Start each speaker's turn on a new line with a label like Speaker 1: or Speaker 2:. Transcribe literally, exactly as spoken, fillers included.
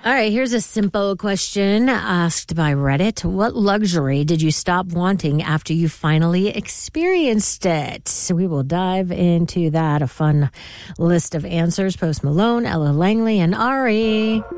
Speaker 1: All right, here's a simple question asked by Reddit. What luxury did you stop wanting after you finally experienced it? We will dive into that. A fun list of answers. Post Malone, Ella Langley, and Ari.